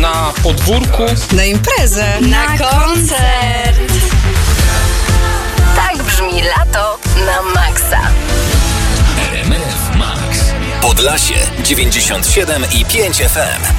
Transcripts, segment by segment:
na podwórku, na imprezę, na koncert. Tak brzmi lato na maksa. RMF Max. Podlasie 97,5 FM.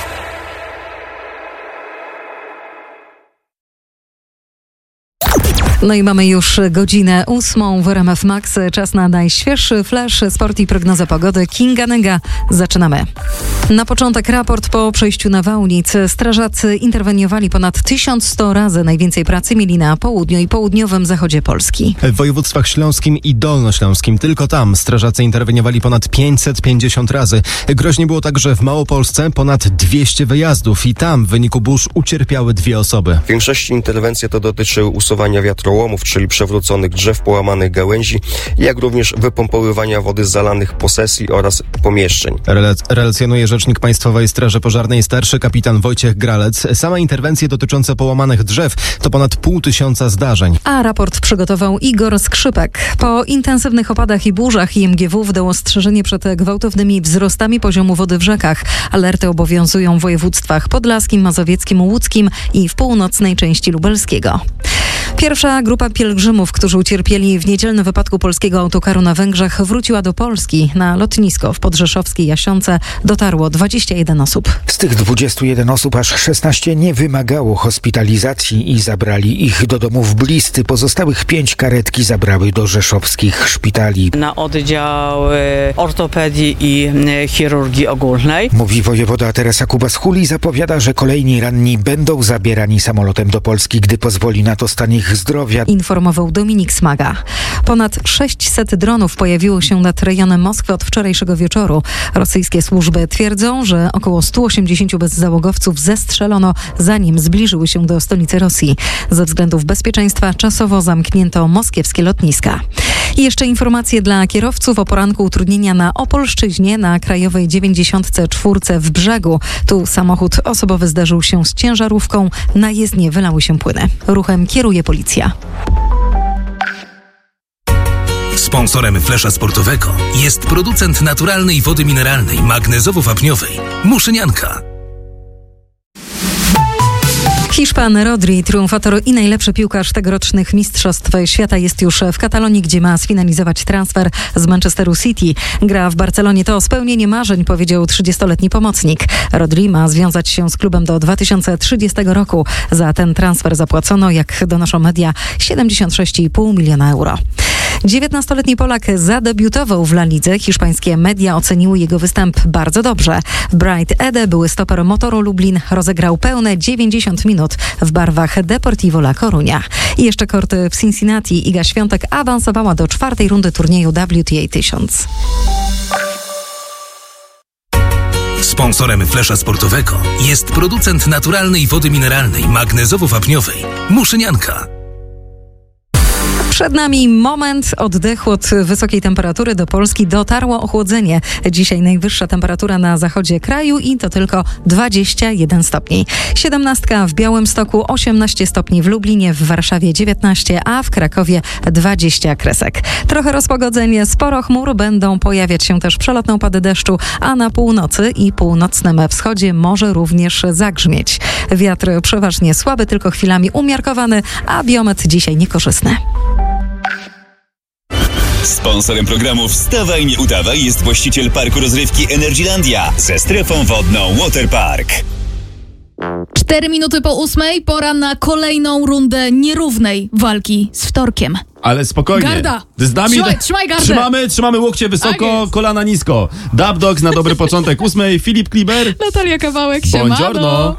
No i mamy już godzinę 8 w RMF Max. Czas na najświeższy flash, sport i prognoza pogody. Kinga Nega. Zaczynamy. Na początek raport po przejściu nawałnic. Strażacy interweniowali ponad 1100 razy. Najwięcej pracy mieli na południu i południowym zachodzie Polski. W województwach śląskim i dolnośląskim. Tylko tam strażacy interweniowali ponad 550 razy. Groźnie było także w Małopolsce. Ponad 200 wyjazdów i tam w wyniku burz ucierpiały 2 osoby. W większości interwencje to dotyczyły usuwania wiatrołomów, czyli przewróconych drzew, połamanych gałęzi, jak również wypompowywania wody z zalanych posesji oraz pomieszczeń. Relacjonuje rzecznik Państwowej Straży Pożarnej starszy kapitan Wojciech Gralec. Same interwencje dotyczące połamanych drzew to ponad 500 zdarzeń. A raport przygotował Igor Skrzypek. Po intensywnych opadach i burzach IMGW wydał ostrzeżenie przed gwałtownymi wzrostami poziomu wody w rzekach. Alerty obowiązują w województwach podlaskim, mazowieckim, łódzkim i w północnej części lubelskiego. Pierwsza grupa pielgrzymów, którzy ucierpieli w niedzielnym wypadku polskiego autokaru na Węgrzech, wróciła do Polski. Na lotnisko w podrzeszowskiej Jasionce dotarło 21 osób. Z tych 21 osób aż 16 nie wymagało hospitalizacji i zabrali ich do domów bliscy. Pozostałych 5 karetki zabrały do rzeszowskich szpitali. Na oddział ortopedii i chirurgii ogólnej. Mówi wojewoda Teresa Kubas-Hul i zapowiada, że kolejni ranni będą zabierani samolotem do Polski, gdy pozwoli na to stan ich zdrowia. Informował Dominik Smaga. Ponad 600 dronów pojawiło się nad rejonem Moskwy od wczorajszego wieczoru. Rosyjskie służby twierdzą, że około 180 bezzałogowców zestrzelono, zanim zbliżyły się do stolicy Rosji. Ze względów bezpieczeństwa czasowo zamknięto moskiewskie lotniska. I jeszcze informacje dla kierowców o poranku utrudnienia na Opolszczyźnie na krajowej 94 w Brzegu. Tu samochód osobowy zdarzył się z ciężarówką. Na jezdnię wylały się płyny. Ruchem kieruje policja. Sponsorem Flesza Sportowego jest producent naturalnej wody mineralnej magnezowo-wapniowej Muszynianka. Hiszpan Rodri, triumfator i najlepszy piłkarz tegorocznych Mistrzostw Świata, jest już w Katalonii, gdzie ma sfinalizować transfer z Manchesteru City. Gra w Barcelonie to spełnienie marzeń, powiedział 30-letni pomocnik. Rodri ma związać się z klubem do 2030 roku. Za ten transfer zapłacono, jak donoszą media, 76,5 miliona euro. 19-letni Polak zadebiutował w La Lidze. Hiszpańskie media oceniły jego występ bardzo dobrze. W Bright Ede były stoper Motoru Lublin rozegrał pełne 90 minut w barwach Deportivo La Coruña. I jeszcze korty w Cincinnati. Iga Świątek awansowała do 4. rundy turnieju WTA 1000. Sponsorem Flesza Sportowego jest producent naturalnej wody mineralnej magnezowo-wapniowej Muszynianka. Przed nami moment oddechu od wysokiej temperatury. Do Polski dotarło ochłodzenie. Dzisiaj najwyższa temperatura na zachodzie kraju i to tylko 21 stopni. 17 w Białymstoku, 18 stopni w Lublinie, w Warszawie 19, a w Krakowie 20 kresek. Trochę rozpogodzenie, sporo chmur, będą pojawiać się też przelotne opady deszczu, a na północy i północnym wschodzie może również zagrzmieć. Wiatr przeważnie słaby, tylko chwilami umiarkowany, a biometr dzisiaj niekorzystny. Sponsorem programu Wstawaj, nie udawaj jest właściciel parku rozrywki Energylandia ze strefą wodną Waterpark. 4 minuty po 8, pora na kolejną rundę nierównej walki z wtorkiem. Ale spokojnie. Garda! Z nami Trzymaj gardę! Trzymamy łokcie wysoko, tak kolana nisko. Dub Dogs na dobry początek 8, Filip Kliber. Natalia Kawałek, siemano. Buongiorno.